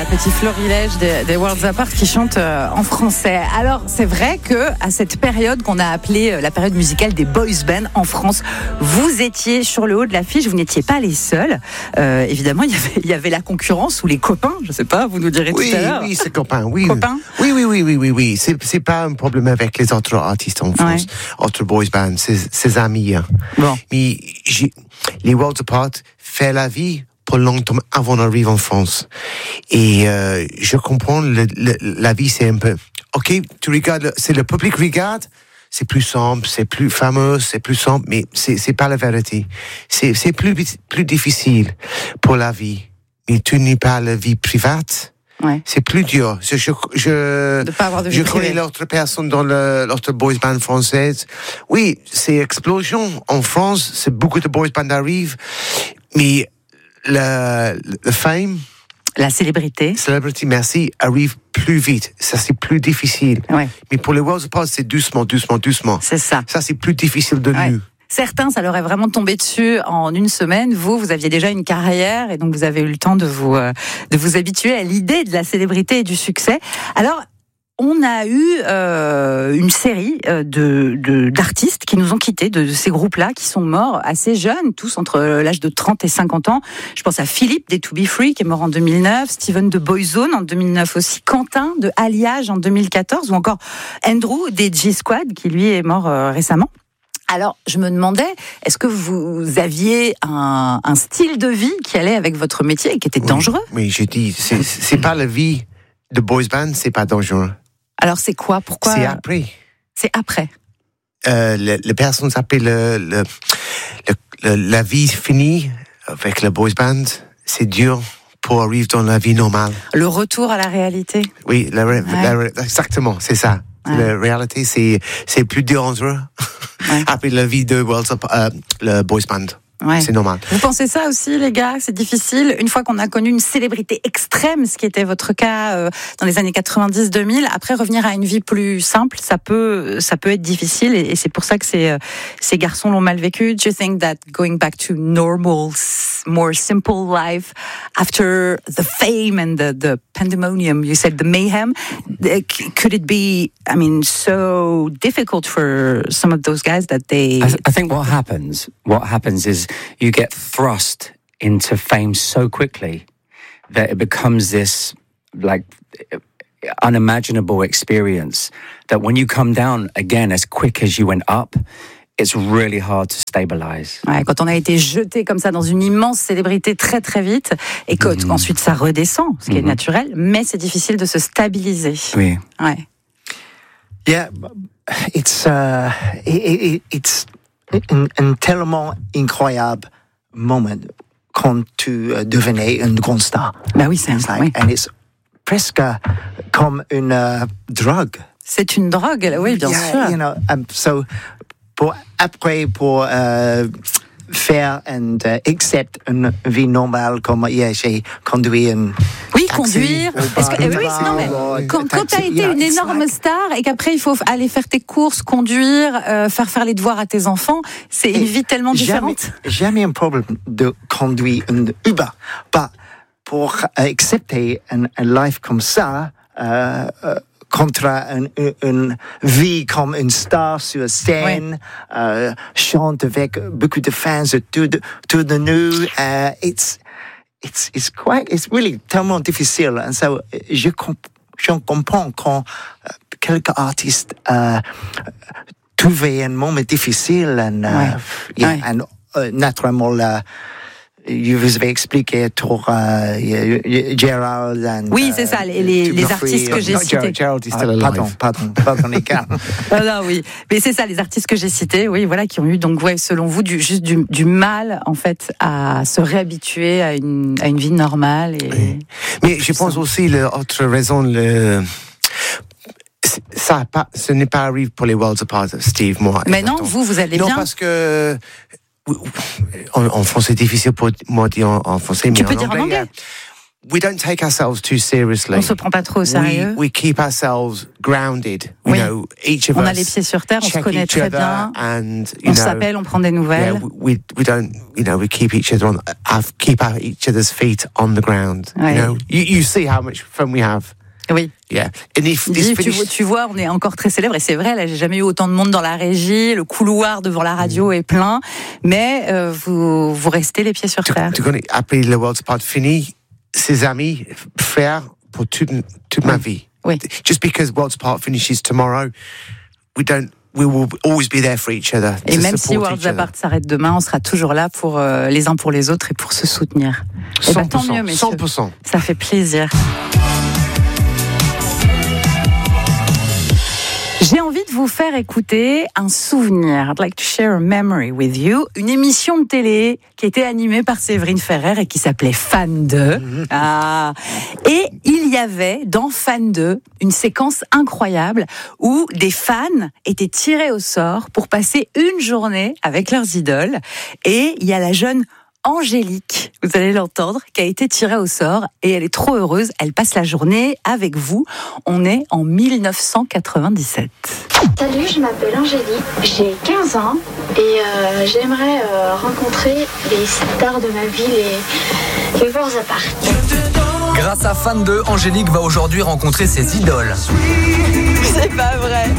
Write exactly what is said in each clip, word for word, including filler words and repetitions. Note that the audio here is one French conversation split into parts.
petit florilège des, des Worlds Apart qui chantent euh, en français. Alors, c'est vrai que à cette période qu'on a appelée euh, la période musicale des boys bands en France, vous étiez sur le haut de l'affiche, vous n'étiez pas les seuls. Euh, évidemment, il y avait, il y avait la concurrence ou les copains, je sais pas, vous nous direz oui, tout à l'heure. Oui, c'est copains, oui. Copains oui, oui, oui, oui, oui, oui. C'est, c'est pas un problème avec les autres artistes en France, ouais. autres boys bands, c'est, c'est amis. Hein. Bon. Mais j'ai, les Worlds Apart fait la vie pour longtemps avant d'arriver en France. Et euh, je comprends, le, le, la vie c'est un peu... Ok, tu regardes, c'est le public regarde, c'est plus simple, c'est plus fameux, c'est plus simple, mais c'est, c'est pas la vérité. C'est, c'est plus, plus difficile pour la vie. Mais tu n'es pas la vie privée. Ouais. C'est plus dur. Je, je, je, de pas avoir de vie je privée. connais l'autre personne dans le, l'autre boys band française. Oui, c'est explosion. En France, c'est beaucoup de boys band arrivent, mais le, le fame, la célébrité, célébrité, merci, arrive plus vite. Ça, c'est plus difficile. Ouais. Mais pour les Worlds Apart, c'est doucement, doucement, doucement. C'est ça. Ça, c'est plus difficile de ouais. nous. Certains, ça leur est vraiment tombé dessus en une semaine. Vous, vous aviez déjà une carrière et donc vous avez eu le temps de vous, euh, de vous habituer à l'idée de la célébrité et du succès. Alors, on a eu euh, une série de, de, d'artistes qui nous ont quittés, de, de ces groupes-là, qui sont morts assez jeunes, tous entre l'âge de trente et cinquante ans. Je pense à Philippe des To Be Free, qui est mort en deux mille neuf, Steven de Boyzone en deux mille neuf aussi, Quentin de Alliage en deux mille quatorze, ou encore Andrew des G-Squad, qui lui est mort euh, récemment. Alors, je me demandais, est-ce que vous aviez un, un style de vie qui allait avec votre métier et qui était oui, dangereux ? Oui, j'ai dit, c'est, c'est pas la vie de boys band, c'est pas dangereux. Alors, c'est quoi ? Pourquoi ? C'est après. C'est après. Euh, le, les personnes s'appellent le, le, le, le, la vie finie avec le boys band, c'est dur pour arriver dans la vie normale. Le retour à la réalité. Oui, la, ouais. la, exactement, c'est ça. Ouais. La réalité, c'est, c'est plus dangereux ouais. après la vie de Worlds Up, euh, le boys band. Ouais. C'est normal. Vous pensez ça aussi, les gars, c'est difficile. Une fois qu'on a connu une célébrité extrême, ce qui était votre cas euh, dans les années quatre-vingt-dix deux mille, après revenir à une vie plus simple, ça peut, ça peut être difficile. Et, et c'est pour ça que ces, euh, ces garçons l'ont mal vécu. Do you think that going back to normal, more simple life after the fame and the, the pandemonium, you said the mayhem, could it be, I mean, so difficult for some of those guys that they... I, th- I think what happens, what happens is you get thrust into fame so quickly that it becomes this like unimaginable experience that when you come down again as quick as you went up, it's really hard to stabilize. Ouais, quand on a été jeté comme ça dans une immense célébrité très très vite et qu'ensuite mm-hmm. ça redescend, ce qui mm-hmm. est naturel, mais c'est difficile de se stabiliser. Oui. Ouais. Yeah, it's uh, it, it, it's un, un tellement incroyable moment quand tu uh, devenais une grande star. Bah oui, c'est it's un like, oui. And it's presque comme une uh, drogue. C'est une drogue, oui, bien yeah, sûr. You know, um, so pour après pour uh, faire and uh, accept une vie normale comme yeah, j'ai conduit une oui taxi, conduire est-ce que, eh oui, non, mais quand, quand tu as été une énorme like... star et qu'après il faut aller faire tes courses, conduire, euh, faire faire les devoirs à tes enfants, c'est une vie tellement différente. Jamais, jamais un problème de conduire une Uber, pas pour accepter une life comme ça. Euh, euh, contre une, une vie comme une star sur scène, oui. euh, chante avec beaucoup de fans autour de, autour de nous. Uh, it's, it's, it's quite, it's really tellement difficile. And so, je, comp- je comprends quand uh, quelques artistes uh, trouvaient un moment difficile and, uh, oui. yeah, oui. and uh, naturellement, uh, je vous avais expliqué pour uh, Gerald. And, oui, c'est ça, les, les, les artistes que j'ai no, cités. Gerald is still alive. Pardon, pardon, pardon, les gars. non, non, oui, mais c'est ça, les artistes que j'ai cités, oui, voilà, qui ont eu donc, ouais, selon vous, du, juste du, du mal, en fait, à se réhabituer à une, à une vie normale. Et, oui. Mais je pense aussi l'autre raison, le ça, pas, ce n'est pas arrivé pour les Worlds Apart, Steve, moi. Mais non, vous, vous allez non, bien. Non, parce que en, en français, c'est difficile pour moi de dire en, en français. Tu mais peux en dire anglais, en anglais. we don't take ourselves too seriously. On se prend pas trop au sérieux. We, we keep ourselves grounded. You Oui. know, each of On us a les pieds sur terre, on se check connaît each très other bien. and, you On know, s'appelle, on prend des yeah, nouvelles. we we don't, you know, we keep each other on, uh, keep our, each other's feet on the ground. Ouais. You know, you, you see how much fun we have. Oui. Yeah, and if Il this dit, tu, finish, vois, tu vois, on est encore très célèbre et c'est vrai, là j'ai jamais eu autant de monde dans la régie, le couloir devant la radio est plein, mais euh, vous, vous restez les pieds sur terre. tu connais, après le World's Apart fini, ses amis, frères, pour toute, toute ma vie. Oui. Just because World's Apart finishes tomorrow, we don't, we will always be there for each other. Et to même si support Worlds each other. Apart s'arrête demain, on sera toujours là pour euh, les uns pour les autres et pour se soutenir. Et ben, tant mieux, messieurs. cent pour cent. Ça fait plaisir. J'ai envie de vous faire écouter un souvenir. I'd like to share a memory with you. Une émission de télé qui était animée par Séverine Ferrer et qui s'appelait Fan deux. Ah. Et il y avait dans Fan deux une séquence incroyable où des fans étaient tirés au sort pour passer une journée avec leurs idoles. Et il y a la jeune Angélique, vous allez l'entendre, qui a été tirée au sort et elle est trop heureuse. Elle passe la journée avec vous. On est en dix-neuf cent quatre-vingt-dix-sept. Salut, je m'appelle Angélique, j'ai quinze ans et euh, j'aimerais euh, rencontrer les stars de ma vie, les, les Worlds Apart. Grâce à Fan deux, Angélique va aujourd'hui rencontrer ses idoles. C'est pas vrai.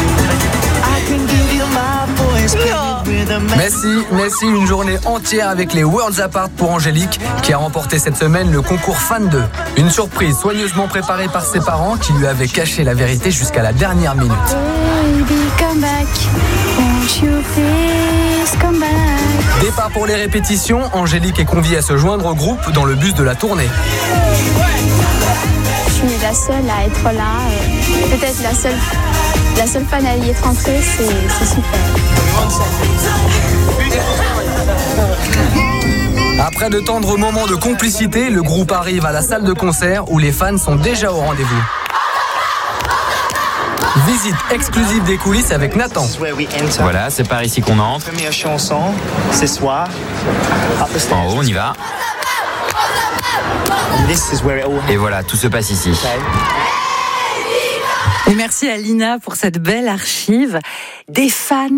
Mais si, mais si, une journée entière avec les Worlds Apart pour Angélique, qui a remporté cette semaine le concours Fan deux. Une surprise soigneusement préparée par ses parents qui lui avaient caché la vérité jusqu'à la dernière minute. Baby, come back. Won't you please come back? Départ pour les répétitions, Angélique est conviée à se joindre au groupe dans le bus de la tournée. Je suis la seule à être là, euh, peut-être la seule, la seule fan à y être entrée, c'est, c'est super. Après de tendres moments de complicité, le groupe arrive à la salle de concert où les fans sont déjà au rendez-vous. Visite exclusive des coulisses avec Nathan. Voilà, c'est par ici qu'on entre. Première chanson, ce soir. En haut, on y va. This is where it all Et voilà, tout se passe ici. Et merci à Lina pour cette belle archive. Des fans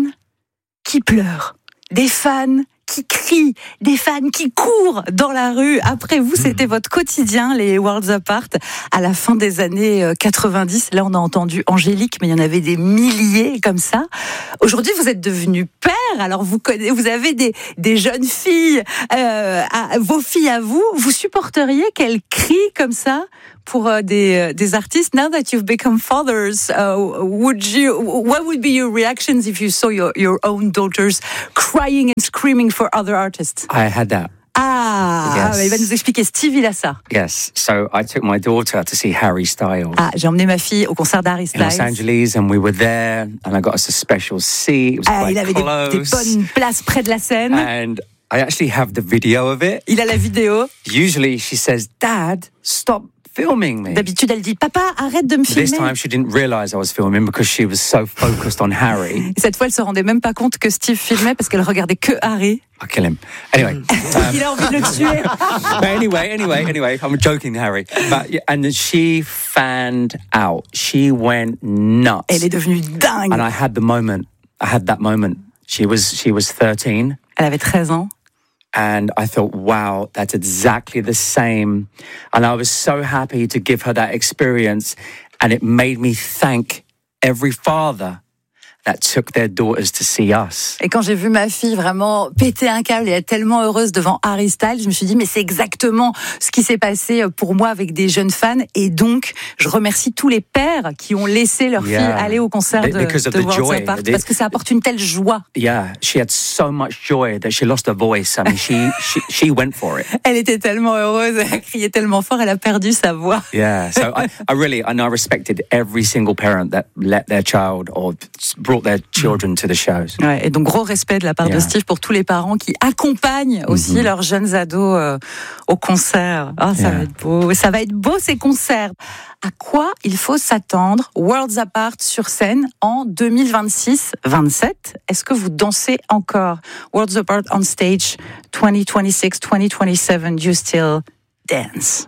qui pleurent, des fans qui crient, des fans qui courent dans la rue. Après vous, c'était votre quotidien, les Worlds Apart, à la fin des années quatre-vingt-dix. Là, on a entendu Angélique, mais il y en avait des milliers comme ça. Aujourd'hui, vous êtes devenu père, alors vous connaissez, vous avez des, des jeunes filles, euh, à, vos filles à vous. Vous supporteriez qu'elles crient comme ça pour euh, des, des artistes? Now that you've become fathers, uh, would you, what would be your reactions if you saw your, your own daughters crying and screaming for other artists? I had that. Ah, Yes. ah, il va nous expliquer. Steve, il a ça. Yes. So I took my daughter to see Harry Styles Ah, j'ai emmené ma fille au concert d'Harry in Los Styles. Angeles, and we were there, and I got us a special seat. It was Ah, quite il avait des, des close. bonnes places près de la scène. And I actually have the video of it. Il a la vidéo. Usually she says, "Dad, stop filming me." D'habitude, elle dit, papa, arrête de me This filmer. time she didn't realize I was filming because she was so focused on Harry. Et cette fois, elle se rendait même pas compte que Steve filmait parce qu'elle regardait que Harry. I'll kill him. Anyway. um, Il a envie de le tuer. but anyway, anyway, anyway, I'm joking, Harry. But yeah, and then she fanned out. She went nuts. Elle est devenue dingue. And I had the moment. I had that moment. She was she was thirteen, Elle avait treize ans. and I thought, wow, that's exactly the same. And I was so happy to give her that experience, and it made me thank every father that took their daughters to see us. Et quand j'ai vu ma fille vraiment péter un câble et être tellement heureuse devant Harry Styles, je me suis dit, mais c'est exactement ce qui s'est passé pour moi avec des jeunes fans. Et donc, je remercie tous les pères qui ont laissé leur Yeah. fille aller au concert de, Because of de the Worlds joy. Apart, The- parce que ça apporte une telle joie. Yeah, she had so much joy that she lost her voice. I mean, she she, she went for it. Elle était tellement heureuse, elle a crié tellement fort, elle a perdu sa voix. Yeah, so I, I really, and I respected every single parent that let their child or brought their children to the shows. Ouais, et donc gros respect de la part Yeah. de Steve pour tous les parents qui accompagnent aussi Mhm. leurs jeunes ados euh, au concert. Ah, ça Yeah. va être beau, ça va être beau ces concerts. À quoi il faut s'attendre Worlds Apart sur scène en deux mille vingt-six vingt-sept? Est-ce que vous dansez encore? Worlds Apart on stage twenty twenty-six twenty twenty-seven, do you still dance?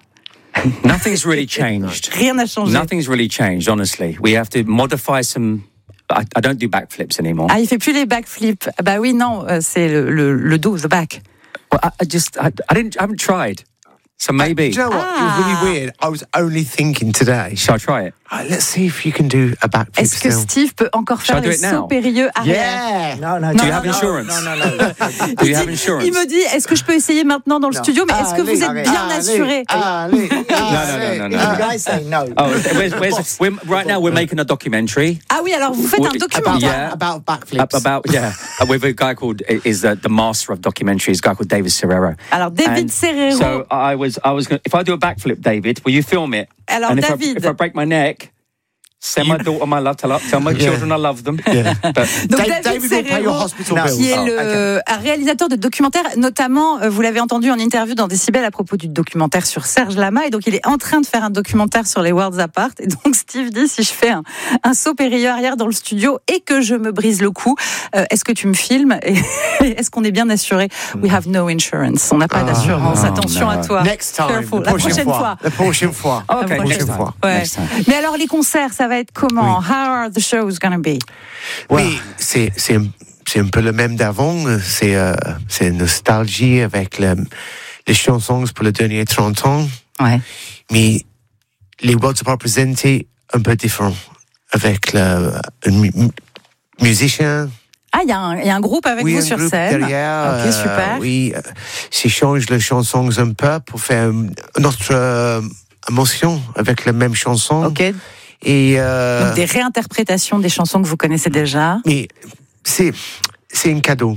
Nothing's really changed. Rien n'a changé. Nothing's really changed, honestly. We have to modify some. I, I don't do backflips anymore. Ah, il fait plus les backflips. Bah oui, non, euh, c'est le, le, le dos, the back. Well, I, I just, I, I didn't, I haven't tried. So maybe. Do you know what? Ah. It was really weird. I was only thinking today. Shall I try it? Uh, let's see if you can do a backflip Est-ce que still. Steve peut encore Shall faire I do les it now? sauts périlleux arrière? Yeah. No, no, Do no, you have no, insurance? No, no, no. Do you have Il- insurance? Il me dit, est-ce que je peux essayer maintenant dans le Non. studio, mais est-ce que Allez, vous êtes allez, bien allez, assuré? allez, No, no, no, no, If no. you guys say no. Oh, where's, where's, we're, right now we're making a documentary. Ah oui, alors vous faites un Well, About, documentaire. Yeah. about backflips. Up about yeah, uh, with a guy called is the, the master of documentaries, a guy called David Serrero. Alors David And Serrero. So I was I was gonna, if I do a backflip, David, will you film it? Alors and if David. I, if I break my neck, send my daughter my love, tell, tell my Yeah. children I love them. Yeah. But Donc Dave- David, David will pay Serrero, your hospital No. bills. qui est Oh, le un réalisateur de documentaires, notamment, euh, vous l'avez entendu en interview dans Décibel à propos du documentaire sur Serge Lama, et donc il est en train de faire un documentaire sur les Worlds Apart, et donc Steve dit, si je fais un, un saut périlleux arrière dans le studio et que je me brise le cou, euh, est-ce que tu me filmes et est-ce qu'on est bien assuré? We have no insurance, on n'a pas Ah, d'assurance, no, attention no. à toi. Next time. Careful. La La prochaine prochaine fois. fois. La prochaine fois. okay, prochaine next time. fois. Ouais. Next time. Mais alors les concerts, ça va être comment? How are the shows gonna be? Oui, c'est, c'est, un, c'est un peu le même d'avant. C'est, euh, c'est une nostalgie avec le, les chansons pour les derniers trente ans. Ouais. Mais les Worlds Apart présentés un peu différents. Avec le, un mu- mu- musicien. Ah, il y, a un- il y a un groupe avec Oui, vous un sur groupe scène. derrière. Ok, euh, super. Oui, euh, c'est change les chansons un peu pour faire une autre euh, émotion avec la même chanson. Ok. Et euh, Donc des réinterprétations des chansons que vous connaissez déjà. mais c'est c'est un cadeau.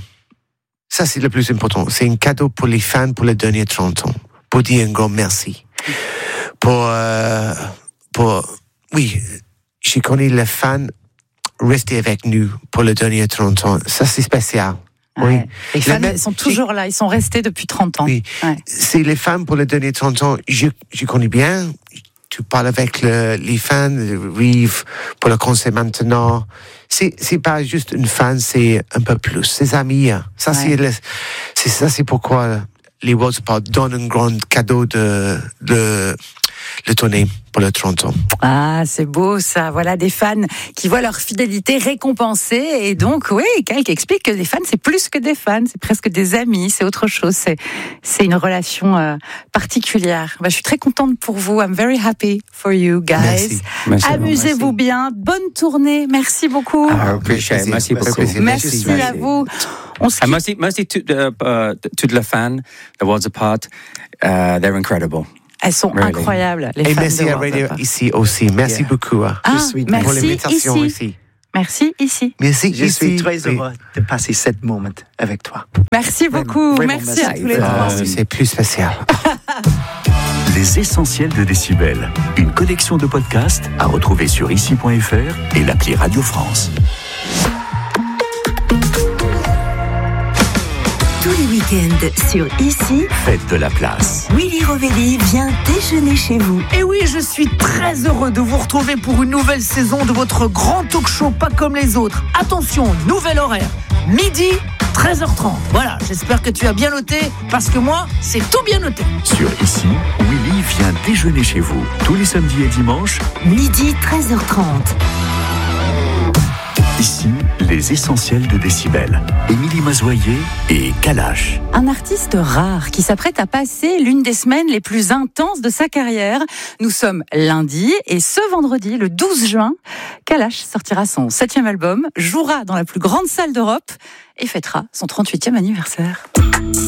Ça c'est le plus important. C'est un cadeau pour les fans pour les derniers trente ans. Pour dire un grand merci. Pour euh, pour oui, j'ai connu les fans rester avec nous pour les derniers trente ans. Ça c'est spécial. Oui. Ouais. Les La fans même- ils sont toujours là, ils sont restés depuis trente ans. Oui. Ouais. C'est les fans pour les derniers trente ans. Je, je connais bien. Tu parles avec le, les fans, Rive, pour le concert maintenant. C'est, c'est pas juste une fan, c'est un peu plus. Ses amis. Ça, Ouais. c'est, le, c'est ça, c'est pourquoi les Worlds Apart donnent un grand cadeau de, de, le tournée pour les trente ans. Ah, c'est beau ça. Voilà des fans qui voient leur fidélité récompensée. Et donc, oui, Kalk explique que les fans, c'est plus que des fans, c'est presque des amis, c'est autre chose. C'est, c'est une relation euh, particulière. Bah, je suis très contente pour vous. I'm very happy for you guys. Merci. Merci. Amusez-vous bien. Bonne tournée. Merci beaucoup. I appreciate it. Merci Avec beaucoup. plaisir. Merci merci. à vous. On se And quitte. merci, merci to the uh, to the fan, the Worlds Apart. Uh, they're incredible. Elles sont Really. incroyables, les Et fans merci de à Worlds Radio Apart. ici aussi. Merci Yeah. beaucoup hein, Ah, Je suis- pour merci l'invitation ici. ici. Merci ici. Merci Je ici. suis très Oui. heureux de passer cette moment avec toi. Merci Vraiment, beaucoup. vraiment, merci à merci. tous les Euh, trois. c'est plus spécial. Les essentiels de Décibel. Une collection de podcasts à retrouver sur ici point f r et l'appli Radio France. Tous les week-ends sur Ici, Faites de la place. Willy Rovelli vient déjeuner chez vous. Et oui, je suis très heureux de vous retrouver pour une nouvelle saison de votre grand talk show pas comme les autres. Attention, nouvel horaire, midi, treize heures trente. Voilà, j'espère que tu as bien noté, parce que moi, c'est tout bien noté. Sur Ici, Willy vient déjeuner chez vous. Tous les samedis et dimanches, Midi, treize heures trente. ici, les essentiels de Décibel. Émilie Mazoyer et Kalash. Un artiste rare qui s'apprête à passer l'une des semaines les plus intenses de sa carrière. Nous sommes lundi et ce vendredi, le douze juin, Kalash sortira son septième album, jouera dans la plus grande salle d'Europe et fêtera son trente-huitième anniversaire.